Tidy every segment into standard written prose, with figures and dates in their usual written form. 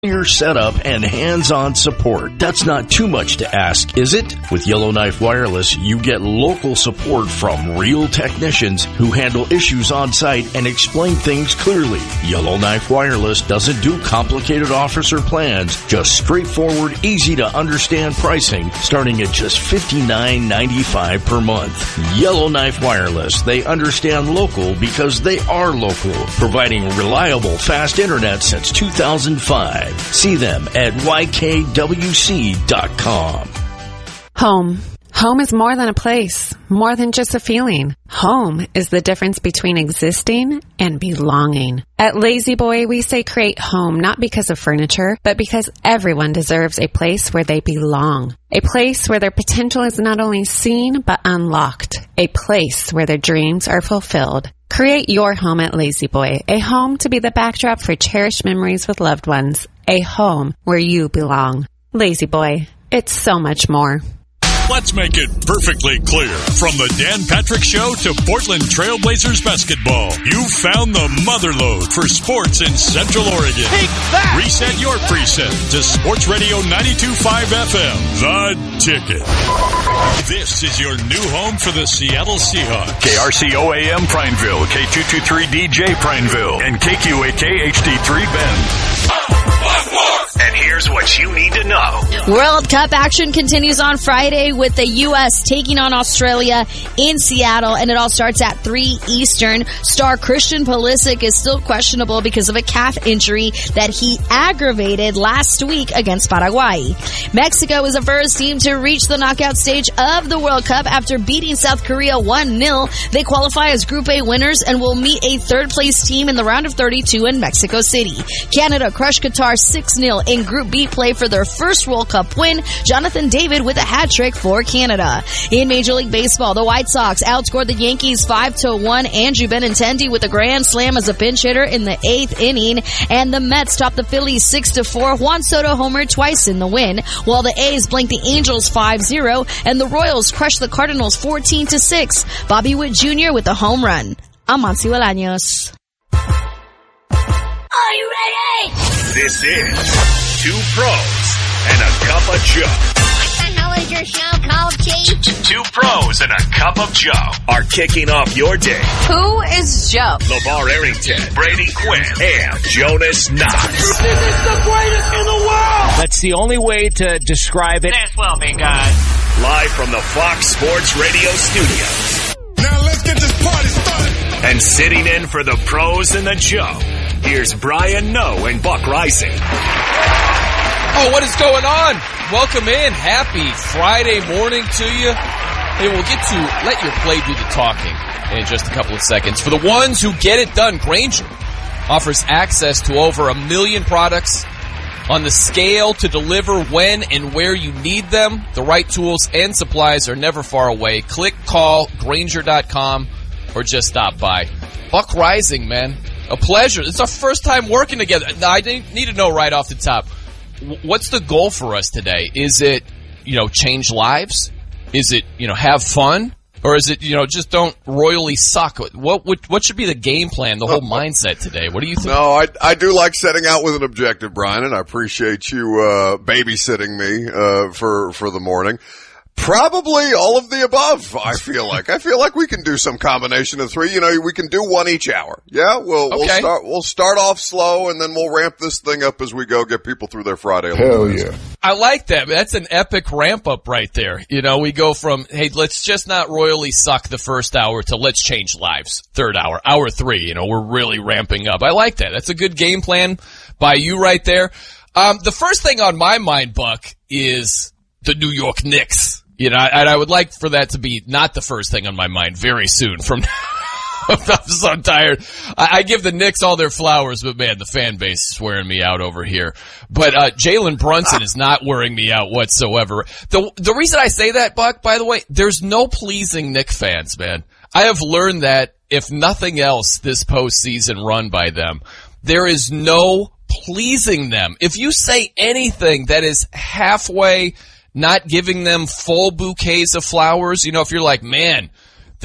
Your setup and hands-on support. That's not too much to ask, is it? With Yellowknife Wireless, you get local support from real technicians who handle issues on site and explain things clearly. Yellowknife Wireless doesn't do complicated offers or plans, just straightforward, easy to understand pricing starting at just $59.95 per month. Yellowknife Wireless, they understand local because they are local, providing reliable, fast internet since 2005. See them at YKWC.com. Home. Home is more than a place, more than just a feeling. Home is the difference between existing and belonging. At Lazy Boy, we say create home not because of furniture, but because everyone deserves a place where they belong. A place where their potential is not only seen, but unlocked. A place where their dreams are fulfilled. Create your home at Lazy Boy, a home to be the backdrop for cherished memories with loved ones, a home where you belong. Lazy Boy, it's so much more. Let's make it perfectly clear. From the Dan Patrick Show to Portland Trailblazers basketball, you found the motherlode for sports in Central Oregon. Take that! Reset your preset to Sports Radio 92.5 FM, The Ticket. This is your new home for the Seattle Seahawks. KRCO AM Prineville, K223DJ Prineville, and KQAK HD3 Bend. And here's what you need to know. World Cup action continues on Friday with the U.S. taking on Australia in Seattle, and it all starts at 3 Eastern. Star Christian Pulisic is still questionable because of a calf injury that he aggravated last week against Paraguay. Mexico is the first team to reach the knockout stage of the World Cup after beating South Korea 1-0. They qualify as Group A winners and will meet a third-place team in the round of 32 in Mexico City. Canada crushed Qatar 6-0 in Group B play for their first World Cup win. Jonathan David with a hat trick for Canada. In Major League Baseball, the White Sox outscored the Yankees 5-1. Andrew Benintendi with a grand slam as a pinch hitter in the 8th inning. And the Mets topped the Phillies 6-4. Juan Soto homered twice in the win, while the A's blanked the Angels 5-0, and the Royals crushed the Cardinals 14-6. Bobby Witt Jr. with a home run. I'm Monty Bolaños. Are you ready? This is Two Pros and a Cup of Joe. What the hell is your show called, Chief? Two Pros and a Cup of Joe are kicking off your day. Who is Joe? LeVar Arrington, Brady Quinn, and Jonas Knox. This is the greatest in the world! That's the only way to describe it. This will be good. Live from the Fox Sports Radio studios. Now let's get this party started. And sitting in for the Pros and the Joe, here's Brian Noe and Buck Rising. Oh, what is going on? Welcome in. Happy Friday morning to you. Hey, we'll get to let your play do the talking in just a couple of seconds. For the ones who get it done, Grainger offers access to over 1 million products on the scale to deliver when and where you need them. The right tools and supplies are never far away. Click, call, Grainger.com, or just stop by. Buck Rising, man. A pleasure. It's our first time working together. Now, I need to know right off the top, what's the goal for us today? Is it, change lives? Is it, have fun? Or is it, just don't royally suck? What should be the game plan, the whole mindset today? What do you think? No, I do like setting out with an objective, Brian, and I appreciate you babysitting me for the morning. Probably all of the above, I feel like. I feel like we can do some combination of three. We can do one each hour. Yeah, we'll start off slow and then we'll ramp this thing up as we go, get people through their Friday. Hell yeah. I like that. That's an epic ramp up right there. We go from, hey, let's just not royally suck the first hour to let's change lives. Third hour, hour 3, we're really ramping up. I like that. That's a good game plan by you right there. The first thing on my mind, Buck, is the New York Knicks. And I would like for that to be not the first thing on my mind very soon from I'm so tired. I give the Knicks all their flowers, but man, the fan base is wearing me out over here. But Jalen Brunson is not wearing me out whatsoever. The reason I say that, Buck, by the way, there's no pleasing Knicks fans, man. I have learned that, if nothing else, this postseason run by them, there is no pleasing them. If you say anything that is halfway not giving them full bouquets of flowers, if you're like, man, the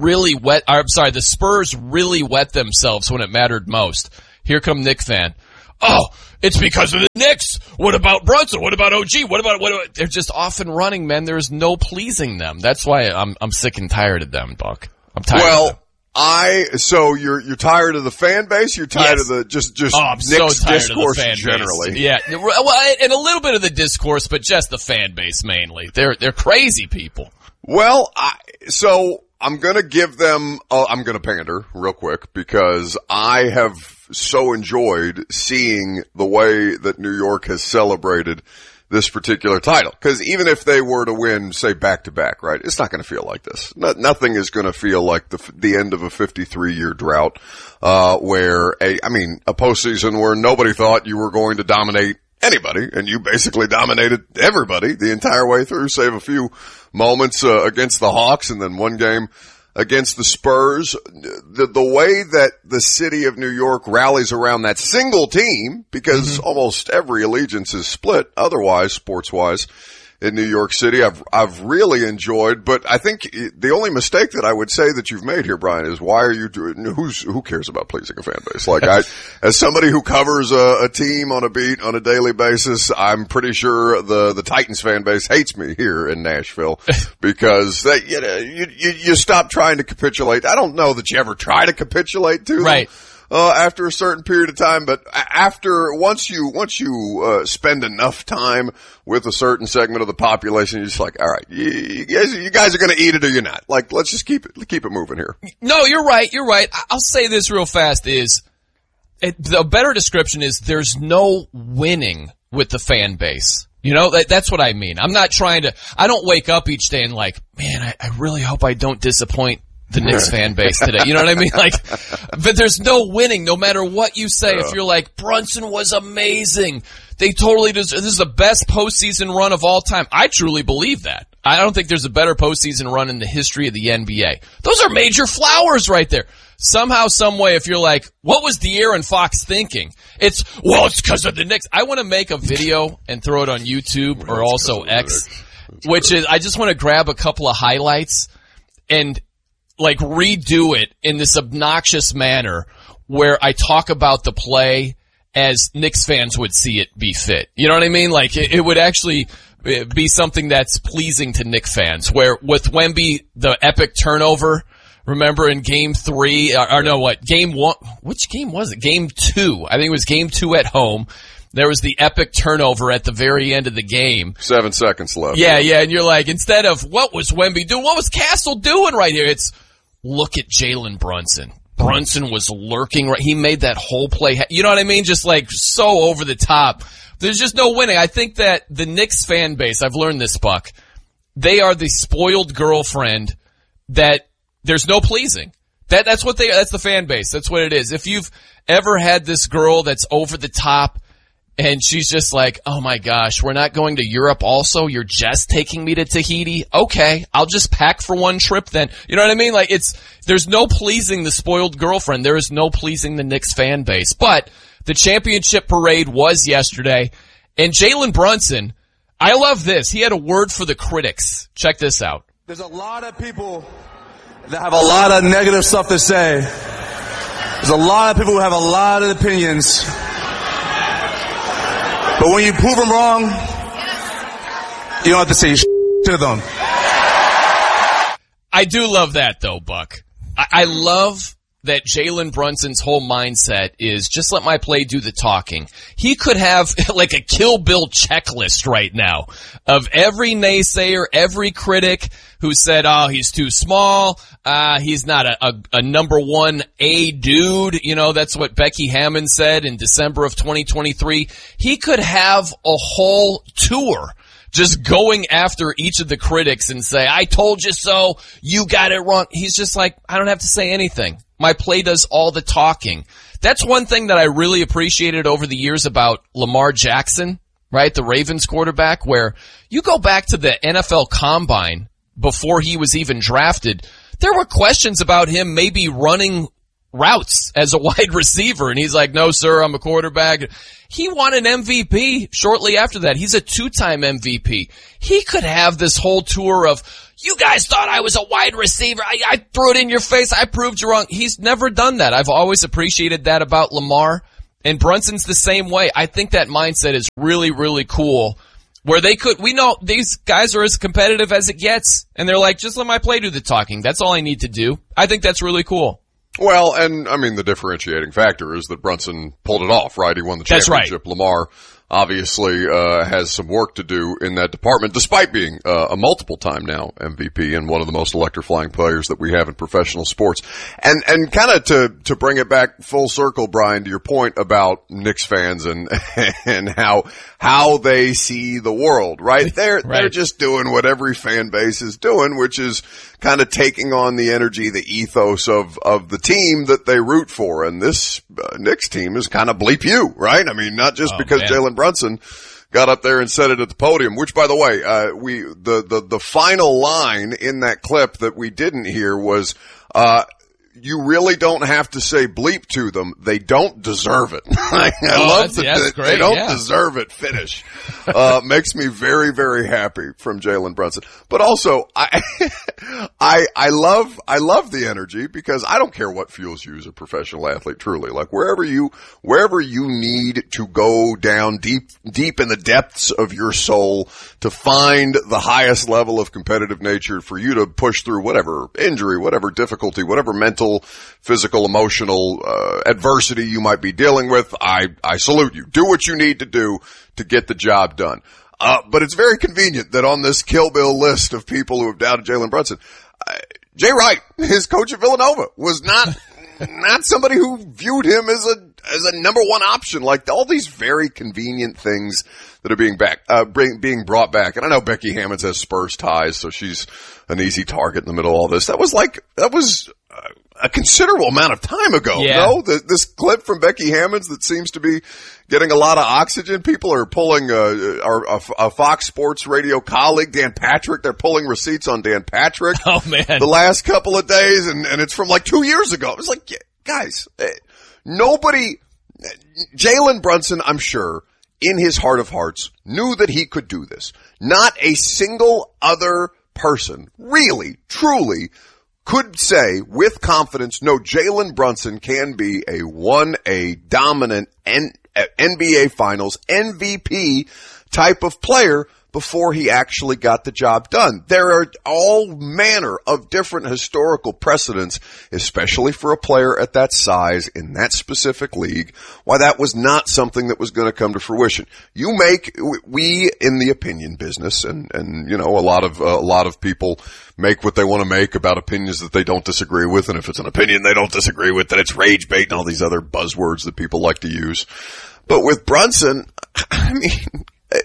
Spurs really wet themselves when it mattered most. Here come Knicks fan. oh, it's because of the Knicks. What about Brunson? What about OG? What about they're just off and running, man. There's no pleasing them. That's why I'm sick and tired of them, Buck. I'm tired of them. So you're tired of the fan base? You're tired of the just Knicks discourse generally? Yeah. Well, and a little bit of the discourse, but just the fan base mainly. They're crazy people. Well, so I'm gonna give them, I'm gonna pander real quick because I have so enjoyed seeing the way that New York has celebrated this particular title. Cause even if they were to win, say back to back, right? It's not gonna feel like this. Nothing is gonna feel like the end of a 53-year drought, where a postseason where nobody thought you were going to dominate anybody, and you basically dominated everybody the entire way through, save a few moments against the Hawks and then one game against the Spurs. The way that the city of New York rallies around that single team, because almost every allegiance is split otherwise, sports-wise, in New York City, I've really enjoyed, but I think the only mistake that I would say that you've made here, Brian, is why are you doing, who cares about pleasing a fan base? Like as somebody who covers a team on a beat on a daily basis, I'm pretty sure the Titans fan base hates me here in Nashville because you stop trying to capitulate. I don't know that you ever try to capitulate to them. Right. After a certain period of time, but once you spend enough time with a certain segment of the population, you're just like, all right, you guys are going to eat it or you're not. Like, let's just keep it moving here. No, you're right. I'll say this real fast the better description is there's no winning with the fan base. You know, that's what I mean. I don't wake up each day and like, man, I really hope I don't disappoint the Knicks fan base today. You know what I mean? Like, but there's no winning no matter what you say. If you're like, Brunson was amazing. They totally deserve, this is the best postseason run of all time. I truly believe that. I don't think there's a better postseason run in the history of the NBA. Those are major flowers right there. Somehow, some way, if you're like, what was De'Aaron Fox thinking? It's because of the Knicks. I want to make a video and throw it on YouTube or also X, which is, I just want to grab a couple of highlights and like redo it in this obnoxious manner where I talk about the play as Knicks fans would see it be fit. You know what I mean? Like it would actually be something that's pleasing to Knicks fans, where with Wemby, the epic turnover, remember in game 3, game 1, which game was it? Game 2. I think it was game 2 at home. There was the epic turnover at the very end of the game. 7 seconds left. Yeah, and you're like, instead of what was Wemby doing, what was Castle doing right here? It's, look at Jalen Brunson. Brunson was lurking right. He made that whole play. You know what I mean? Just like so over the top. There's just no winning. I think that the Knicks fan base, I've learned this, Buck, they are the spoiled girlfriend that there's no pleasing. That's the fan base. That's what it is. If you've ever had this girl that's over the top and she's just like, oh my gosh, we're not going to Europe also? You're just taking me to Tahiti? Okay, I'll just pack for one trip then. You know what I mean? Like there's no pleasing the spoiled girlfriend. There is no pleasing the Knicks fan base. But the championship parade was yesterday, and Jalen Brunson, I love this. He had a word for the critics. Check this out. There's a lot of people that have a lot of negative stuff to say. There's a lot of people who have a lot of opinions. But when you prove them wrong, you don't have to say to them. I do love that, though, Buck. I love that Jalen Brunson's whole mindset is just let my play do the talking. He could have like a Kill Bill checklist right now of every naysayer, every critic who said, oh, he's too small, he's not a number 1A dude. You know, that's what Becky Hammon said in December of 2023. He could have a whole tour just going after each of the critics and say, I told you so, you got it wrong. He's just like, I don't have to say anything. My play does all the talking. That's one thing that I really appreciated over the years about Lamar Jackson, right? The Ravens quarterback, where you go back to the NFL Combine before he was even drafted, there were questions about him maybe running routes as a wide receiver. And he's like, no, sir, I'm a quarterback. He won an MVP shortly after that. He's a 2-time MVP. He could have this whole tour of, you guys thought I was a wide receiver. I threw it in your face. I proved you wrong. He's never done that. I've always appreciated that about Lamar. And Brunson's the same way. I think that mindset is really, really cool. Where we know these guys are as competitive as it gets. And they're like, just let my play do the talking. That's all I need to do. I think that's really cool. Well, and I mean, the differentiating factor is that Brunson pulled it off, right? He won the championship. That's right. Lamar obviously has some work to do in that department, despite being a multiple-time now MVP and one of the most electrifying players that we have in professional sports. And kind of to bring it back full circle, Brian, to your point about Knicks fans and how they see the world, right? They're just doing what every fan base is doing, which is kind of taking on the energy, the ethos of the team that they root for. And this Knicks team is kind of bleep you, right? I mean, not just because Jalen Brunson got up there and said it at the podium, which, by the way, the final line in that clip that we didn't hear was, you really don't have to say bleep to them. They don't deserve it. I love that they don't deserve it finish. Makes me very, very happy from Jalen Brunson. But also, I love the energy because I don't care what fuels you as a professional athlete, truly. Like wherever you need to go down deep in the depths of your soul to find the highest level of competitive nature for you to push through whatever injury, whatever difficulty, whatever mental, physical, emotional adversity you might be dealing with, I salute you. Do what you need to do to get the job done. But it's very convenient that on this Kill Bill list of people who have doubted Jalen Brunson, Jay Wright, his coach at Villanova, was not somebody who viewed him as a number one option. Like all these very convenient things that are being brought back. And I know Becky Hammonds has Spurs ties, so she's an easy target in the middle of all this. That was a considerable amount of time ago. Yeah. No, this clip from Becky Hammonds that seems to be getting a lot of oxygen. People are pulling a Fox Sports Radio colleague, Dan Patrick. They're pulling receipts on Dan Patrick. Oh man, the last couple of days, and it's from like 2 years ago. It was like, guys, Jalen Brunson, I'm sure, in his heart of hearts, knew that he could do this. Not a single other person, really, truly, could say with confidence, no, Jalen Brunson can be a dominant NBA Finals MVP type of player before he actually got the job done. There are all manner of different historical precedents, especially for a player at that size in that specific league, why that was not something that was going to come to fruition. We in the opinion business, and you know, a lot of people make what they want to make about opinions that they don't disagree with, and if it's an opinion they don't disagree with, then it's rage bait and all these other buzzwords that people like to use. But with Brunson, I mean,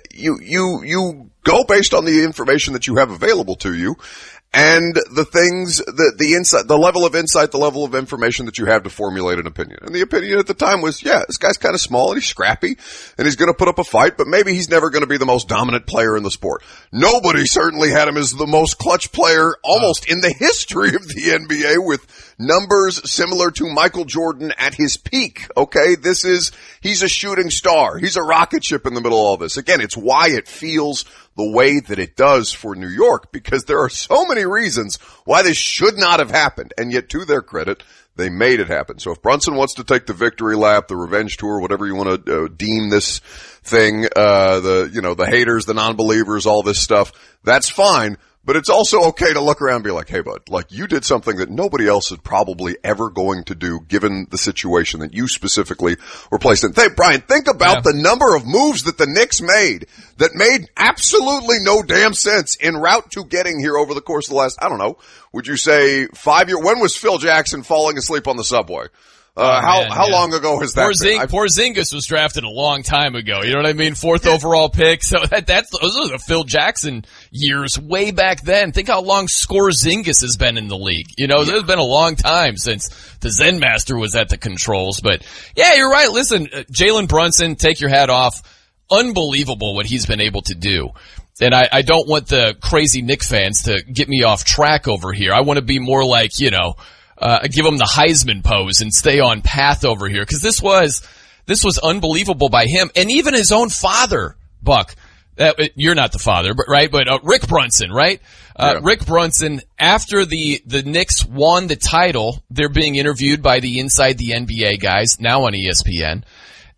you go based on the information that you have available to you and the things, the insight, the level of insight, the level of information that you have to formulate an opinion. And the opinion at the time was, this guy's kind of small and he's scrappy and he's going to put up a fight, but maybe he's never going to be the most dominant player in the sport. Nobody certainly had him as the most clutch player almost in the history of the NBA, with numbers similar to Michael Jordan at his peak. Okay. He's a shooting star. He's a rocket ship in the middle of all this. Again, it's why it feels the way that it does for New York, because there are so many reasons why this should not have happened. And yet, to their credit, they made it happen. So if Brunson wants to take the victory lap, the revenge tour, whatever you want to deem this thing, the haters, the non-believers, all this stuff, that's fine. But it's also okay to look around and be like, hey, bud, like you did something that nobody else is probably ever going to do given the situation that you specifically were placed in. Hey, Brian, think about the number of moves that the Knicks made that made absolutely no damn sense en route to getting here over the course of the last, I don't know, would you say 5 years? When was Phil Jackson falling asleep on the subay? How long ago has that been? Porzingis was drafted a long time ago. You know what I mean? 4th overall pick. So those are the Phil Jackson years way back then. Think how long Scorzingis has been in the league. You know, there's been a long time since the Zen Master was at the controls. But yeah, you're right. Listen, Jalen Brunson, take your hat off. Unbelievable what he's been able to do. And I don't want the crazy Knicks fans to get me off track over here. I want to be more like, give him the Heisman pose and stay on path over here. Cause this was unbelievable by him. And even his own father, Buck, you're not the father, but right? But, Rick Brunson, right? Rick Brunson, after the Knicks won the title, they're being interviewed by the Inside the NBA guys, now on ESPN.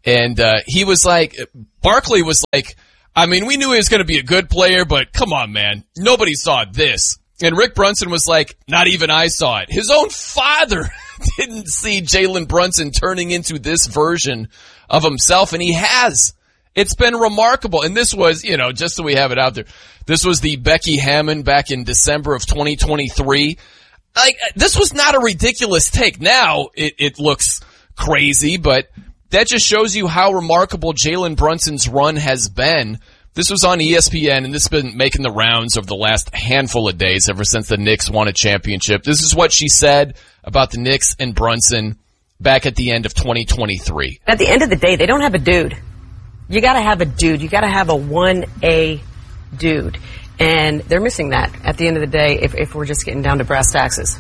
And he was like, Barkley was like, I mean, we knew he was going to be a good player, but come on, man. Nobody saw this. And Rick Brunson was like, not even I saw it. His own father didn't see Jalen Brunson turning into this version of himself, and he has. It's been remarkable. And this was, just so we have it out there, this was the Becky Hammon back in December of 2023. Like, this was not a ridiculous take. Now it looks crazy, but that just shows you how remarkable Jalen Brunson's run has been. This was on ESPN, and this has been making the rounds over the last handful of days ever since the Knicks won a championship. This is what she said about the Knicks and Brunson back at the end of 2023. At the end of the day, they don't have a dude. You got to have a dude. You got to have a 1A dude. And they're missing that at the end of the day if we're just getting down to brass taxes.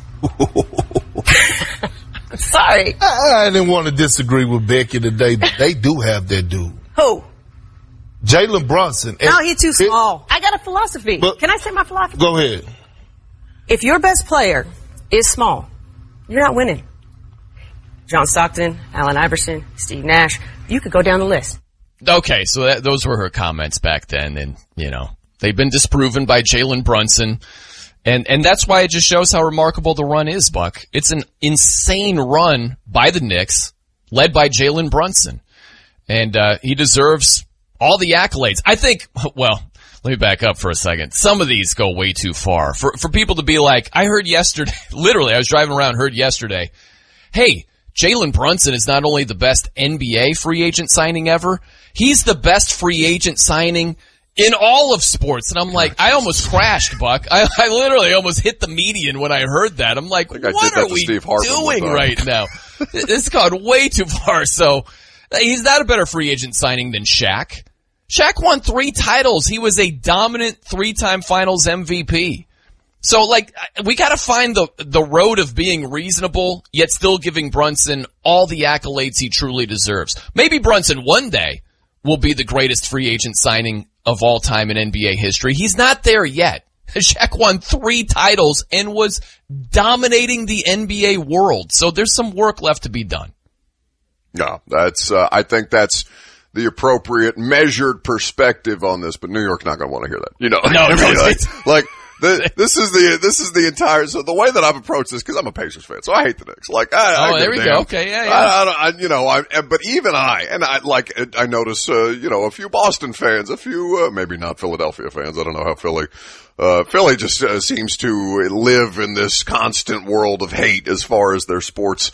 Sorry. I didn't want to disagree with Becky today, but they do have their dude. Who? Jalen Brunson. No, he's too small. I got a philosophy. Can I say my philosophy? Go ahead. If your best player is small, you're not winning. John Stockton, Allen Iverson, Steve Nash, you could go down the list. Okay, so those were her comments back then, and, they've been disproven by Jalen Brunson. And that's why it just shows how remarkable the run is, Buck. It's an insane run by the Knicks, led by Jalen Brunson. And he deserves all the accolades. I think, well, let me back up for a second. Some of these go way too far. For people to be like, I heard yesterday, literally, I was driving around, heard yesterday, hey, Jalen Brunson is not only the best NBA free agent signing ever, he's the best free agent signing in all of sports. And I'm like, I almost crashed, Buck. I literally almost hit the median when I heard that. I'm like, what are we doing right now? It's gone way too far. So he's not a better free agent signing than Shaq. Shaq won 3 titles. He was a dominant 3-time finals MVP. So, we gotta find the road of being reasonable, yet still giving Brunson all the accolades he truly deserves. Maybe Brunson one day will be the greatest free agent signing of all time in NBA history. He's not there yet. Shaq won 3 titles and was dominating the NBA world. So there's some work left to be done. No, I think that's the appropriate measured perspective on this, but New York's not going to want to hear that. This is the entire, so the way that I've approached this, cause I'm a Pacers fan, so I hate the Knicks. There we go. Okay. Yeah. But even I notice, a few Boston fans, a few, maybe not Philadelphia fans. I don't know how Philly just seems to live in this constant world of hate as far as their sports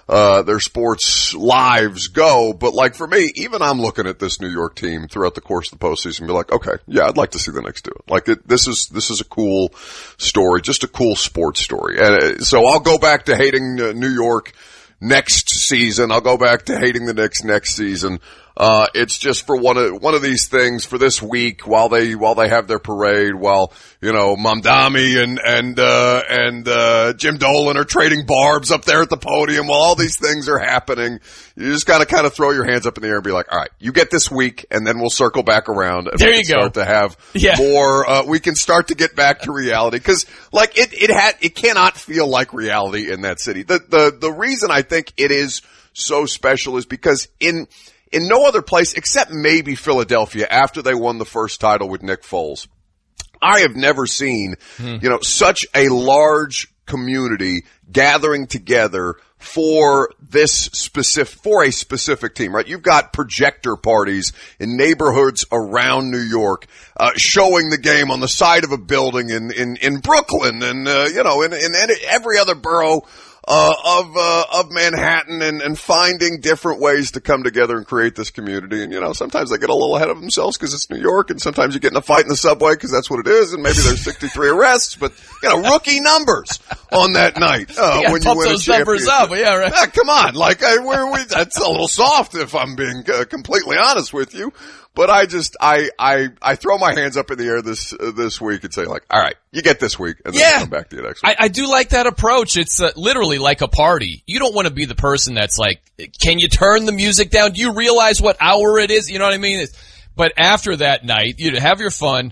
lives go. But for me, even I'm looking at this New York team throughout the course of the postseason and be like, okay, yeah, I'd like to see the Knicks do it. This is a cool story, just a cool sports story. And so I'll go back to hating New York next season. I'll go back to hating the Knicks next season. It's just for one of these things for this week while they have their parade, while, Mamdani and Jim Dolan are trading barbs up there at the podium, while all these things are happening. You just gotta kind of throw your hands up in the air and be like, all right, you get this week and then we'll circle back around and we can start to have more, we can start to get back to reality. Cause it cannot feel like reality in that city. The reason I think it is so special is because in no other place except maybe Philadelphia after they won the first title with Nick Foles, I have never seen, such a large community gathering together for a specific team, right? You've got projector parties in neighborhoods around New York, showing the game on the side of a building in Brooklyn and, in every other borough of Manhattan and finding different ways to come together and create this community. And, sometimes they get a little ahead of themselves because it's New York, and sometimes you get in a fight in the subway because that's what it is, and maybe there's 63 arrests, but, rookie numbers on that night, when you win a championship. Numbers up. Yeah, right. Come on. That's a little soft if I'm being completely honest with you. But I throw my hands up in the air this week and say all right, you get this week and then come back to you next week. I do like that approach. It's literally like a party. You don't want to be the person that's like, can you turn the music down? Do you realize what hour it is? You know what I mean? But after that night, you have your fun.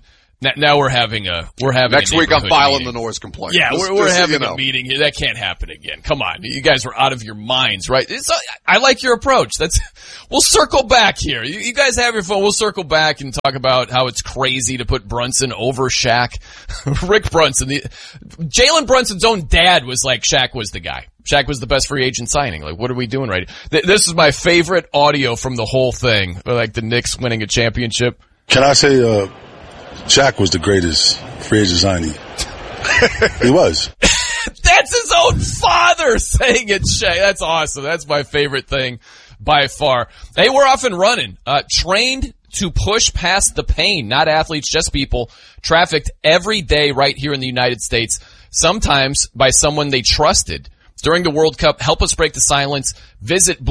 Now we're having next week. I'm filing the noise complaint. Yeah, we're having a meeting here. That can't happen again. Come on, you guys were out of your minds, right? I like your approach. We'll circle back here. You guys have your phone. We'll circle back and talk about how it's crazy to put Brunson over Shaq. Rick Brunson, Jalen Brunson's own dad was like Shaq was the guy. Shaq was the best free agent signing. Like, what are we doing right here? This is my favorite audio from the whole thing. Like the Knicks winning a championship. Can I say, Shaq was the greatest free agent signing. He was. That's his own father saying it, Shaq. That's awesome. That's my favorite thing by far. Hey, we're off and running. Trained to push past the pain, not athletes, just people, trafficked every day right here in the United States, sometimes by someone they trusted. During the World Cup, help us break the silence. Visit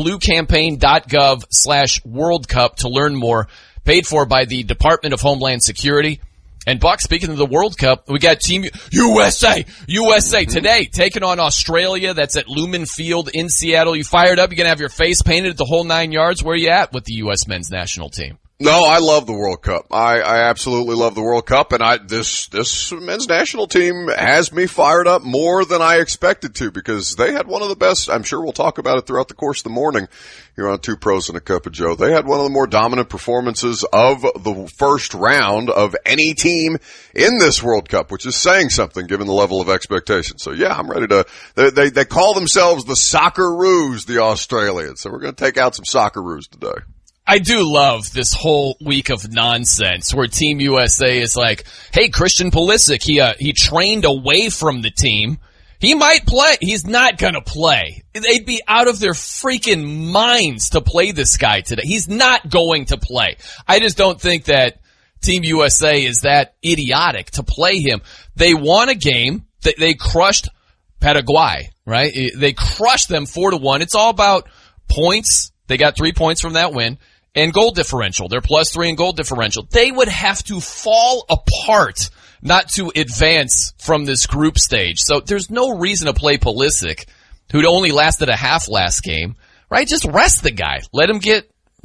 bluecampaign.gov/World Cup to learn more. Paid for by the Department of Homeland Security. And Buck, speaking of the World Cup, we got Team USA today taking on Australia. That's at Lumen Field in Seattle. You fired up? You gonna have your face painted the whole 9 yards? Where are you at with the U.S. men's national team? No, I love the World Cup. I absolutely love the World Cup, and this men's national team has me fired up more than I expected to, because they had one of the best. I'm sure we'll talk about it throughout the course of the morning here on Two Pros and a Cup of Joe. They had one of the more dominant performances of the first round of any team in this World Cup, which is saying something given the level of expectation. So yeah, I'm ready to. They call themselves the Socceroos, the Australians. So we're going to take out some Socceroos today. I do love this whole week of nonsense where Team USA is like, hey, Christian Pulisic, he trained away from the team. He might play. He's not going to play. They'd be out of their freaking minds to play this guy today. He's not going to play. I just don't think that Team USA is that idiotic to play him. They won a game. They crushed Paraguay, right? They crushed them 4-1. It's all about points. They got 3 points from that win. And goal differential. They're +3 in goal differential. They would have to fall apart not to advance from this group stage. So there's no reason to play Pulisic, who'd only lasted a half last game, right? Just rest the guy. Let him get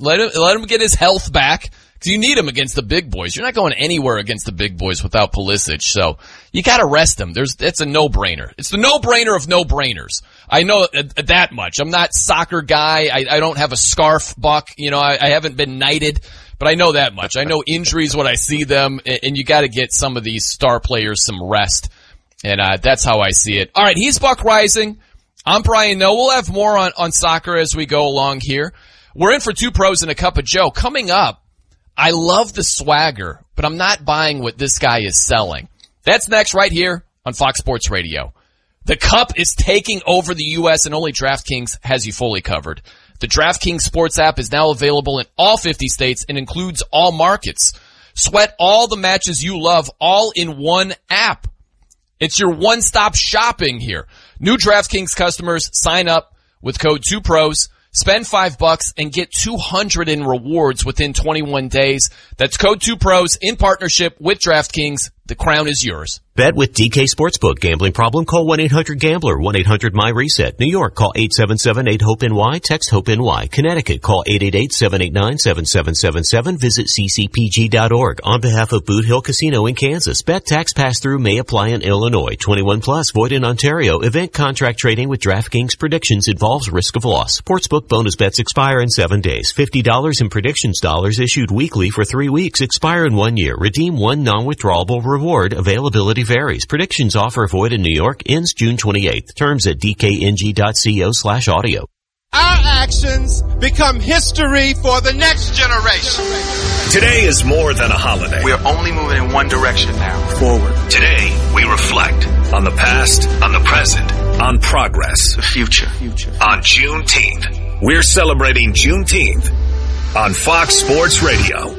his health back. Because you need him against the big boys. You're not going anywhere against the big boys without Pulisic. So you got to rest him. It's a no-brainer. It's the no-brainer of no-brainers. I know that much. I'm not soccer guy. I don't have a scarf, Buck. You know, I haven't been knighted, but I know that much. I know injuries when I see them, and you got to get some of these star players some rest. And that's how I see it. All right, he's Buck Rising. I'm Brian Noe. We'll have more on soccer as we go along here. We're in for Two Pros and a Cup of Joe. Coming up, I love the swagger, but I'm not buying what this guy is selling. That's next right here on Fox Sports Radio. The Cup is taking over the U.S. and only DraftKings has you fully covered. The DraftKings Sports app is now available in all 50 states and includes all markets. Sweat all the matches you love all in one app. It's your one-stop shopping here. New DraftKings customers sign up with code 2pros. Spend $5 and get $200 in rewards within 21 days. That's code 2pros in partnership with DraftKings. The crown is yours. Bet with DK Sportsbook. Gambling problem? Call 1-800-GAMBLER. 1-800-MY-RESET. New York, call 877-8-HOPE-NY. Text HOPE-NY. Connecticut, call 888-789-7777. Visit ccpg.org. On behalf of Boot Hill Casino in Kansas, bet tax pass-through may apply in Illinois. 21 plus, void in Ontario. Event contract trading with DraftKings predictions involves risk of loss. Sportsbook bonus bets expire in 7 days. $50 in predictions dollars issued weekly for 3 weeks. Expire in 1 year. Redeem one non-withdrawable reward. Availability varies. Predictions offer void in New York. Ends June 28th. Terms at dkng.co/audio. Our actions become history for the next generation. Today is more than a holiday. We are only moving in one direction now, forward. Today, we reflect on the past, on the present, on progress, the future. On Juneteenth. We're celebrating Juneteenth on Fox Sports Radio.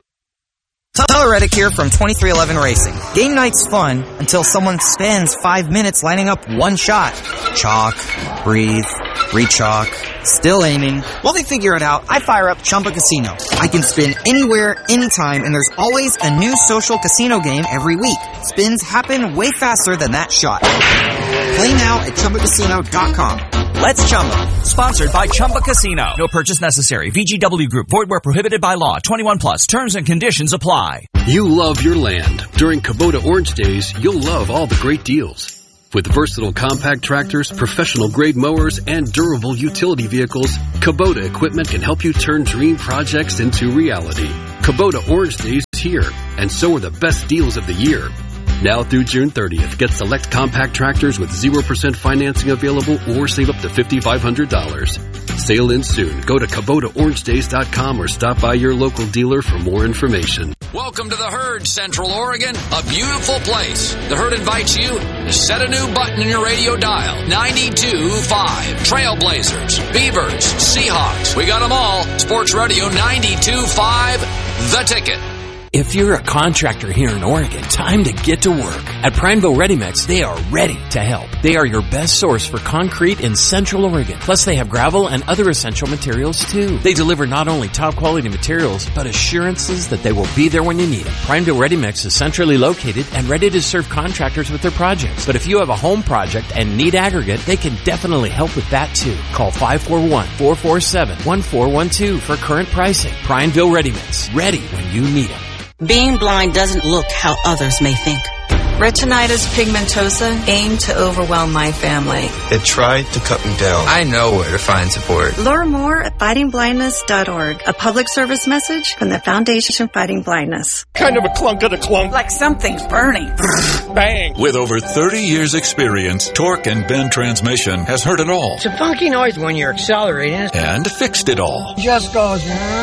Tyler Reddick here from 2311 Racing. Game night's fun until someone spends 5 minutes lining up one shot. Chalk, breathe, re-chalk, still aiming. While they figure it out, I fire up Chumba Casino. I can spin anywhere, anytime, and there's always a new social casino game every week. Spins happen way faster than that shot. Play now at ChumbaCasino.com. Let's Chumba. Sponsored by Chumba Casino. No purchase necessary. VGW Group. Void where prohibited by law. 21 plus. Terms and conditions apply. You love your land. During Kubota Orange Days, you'll love all the great deals. With versatile compact tractors, professional-grade mowers, and durable utility vehicles, Kubota equipment can help you turn dream projects into reality. Kubota Orange Days is here, and so are the best deals of the year. Now through June 30th, get select compact tractors with 0% financing available or save up to $5,500. Sale ends soon. Go to KubotaOrangeDays.com or stop by your local dealer for more information. Welcome to the Herd, Central Oregon, a beautiful place. The Herd invites you to set a new button in your radio dial. 92.5. Trailblazers, Beavers, Seahawks. We got them all. Sports Radio 92.5. The Ticket. If you're a contractor here in Oregon, time to get to work. At Prineville Ready Mix, they are ready to help. They are your best source for concrete in Central Oregon. Plus, they have gravel and other essential materials, too. They deliver not only top-quality materials, but assurances that they will be there when you need them. Prineville Ready Mix is centrally located and ready to serve contractors with their projects. But if you have a home project and need aggregate, they can definitely help with that, too. Call 541-447-1412 for current pricing. Prineville Ready Mix, ready when you need them. Being blind doesn't look how others may think. Retinitis pigmentosa aimed to overwhelm my family. It tried to cut me down. I know where to find support. Learn more at fightingblindness.org. A public service message from the Foundation Fighting Blindness. Kind of a clunk of the clunk. Like something's burning. Bang. With over 30 years experience, Torque and Bend Transmission has heard it all. It's a funky noise when you're accelerating. And fixed it all. Just goes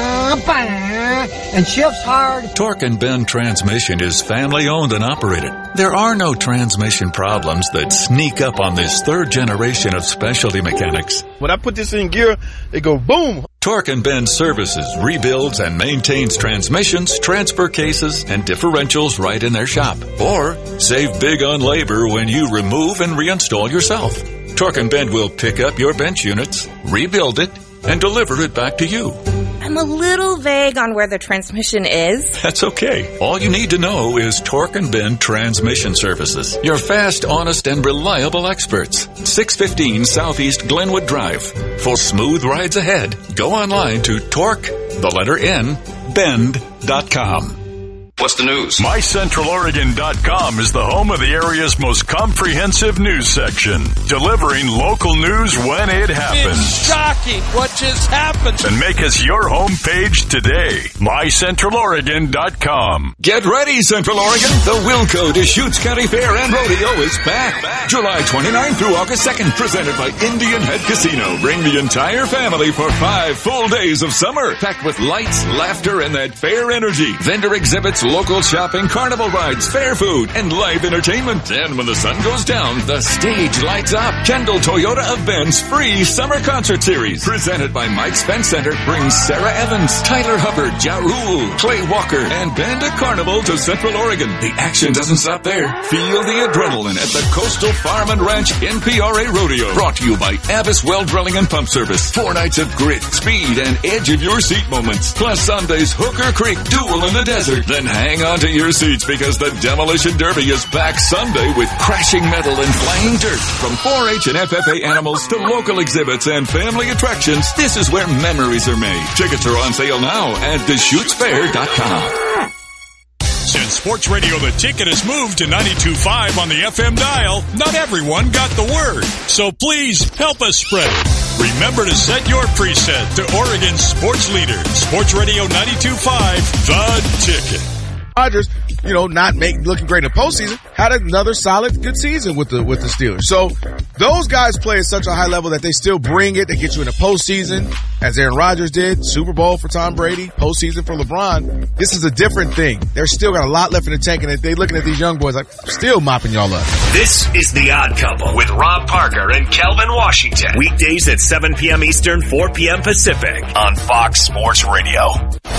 bang, and shifts hard. Torque and Bend Transmission is family owned and operated. There are no transmission problems that sneak up on this third generation of specialty mechanics. When I put this in gear, it go boom. Torque and Bend services, rebuilds, and maintains transmissions, transfer cases, and differentials right in their shop. Or save big on labor when you remove and reinstall yourself. Torque and Bend will pick up your bench units, rebuild it, and deliver it back to you. I'm a little vague on where the transmission is. That's okay. All you need to know is Torque and Bend Transmission Services. Your fast, honest, and reliable experts. 615 Southeast Glenwood Drive. For smooth rides ahead, go online to torquebend.com. What's the news? MyCentralOregon.com is the home of the area's most comprehensive news section, delivering local news when it happens. It's shocking what just happened. And make us your homepage today. MyCentralOregon.com. Get ready, Central Oregon. The Wilco Deschutes County Fair and Rodeo is back. July 29th through August 2nd, presented by Indian Head Casino. Bring the entire family for 5 full days of summer, packed with lights, laughter, and that fair energy. Vendor exhibits, local shopping, carnival rides, fair food, and live entertainment. And when the sun goes down, the stage lights up. Kendall Toyota of Ben's free summer concert series, presented by Mike Spence Center, brings Sarah Evans, Tyler Hubbard, Ja Rule, Clay Walker, and Band of Carnival to Central Oregon. The action doesn't stop there. Feel the adrenaline at the Coastal Farm and Ranch NPRA Rodeo. Brought to you by Abbas Well Drilling and Pump Service. 4 nights of grit, speed, and edge of your seat moments. Plus Sunday's Hooker Creek Duel in the Desert. Then hang on to your seats because the Demolition Derby is back Sunday with crashing metal and flying dirt. From 4-H and FFA animals to local exhibits and family attractions, this is where memories are made. Tickets are on sale now at DeschutesFair.com. Since Sports Radio The Ticket has moved to 92.5 on the FM dial, not everyone got the word. So please help us spread it. Remember to set your preset to Oregon's sports leader, Sports Radio 92.5, The Ticket. Rodgers, not looking great in the postseason, had another solid, good season with the Steelers. So those guys play at such a high level that they still bring it. They get you in the postseason, as Aaron Rodgers did, Super Bowl for Tom Brady, postseason for LeBron. This is a different thing. They're still got a lot left in the tank, and they're looking at these young boys like, still mopping y'all up. This is The Odd Couple with Rob Parker and Kelvin Washington. Weekdays at 7 p.m. Eastern, 4 p.m. Pacific on Fox Sports Radio.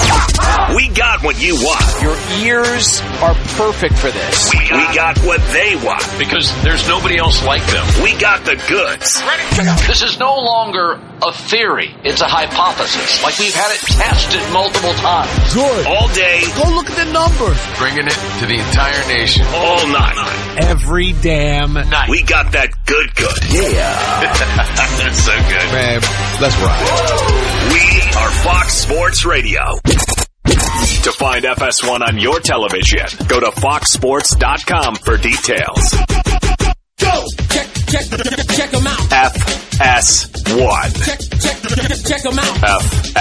We got what you want. Your ears are perfect for this. We got what they want. Because there's nobody else like them. We got the goods. This is no longer a theory. It's a hypothesis. Like we've had it tested multiple times. Good. All day. Go look at the numbers. Bringing it to the entire nation. All night. Every damn night. We got that good. Yeah. That's so good. Man, let's ride. We are Fox Sports Radio. To find FS1 on your television, go to foxsports.com for details. Go! Check them out. FS1. Check them out.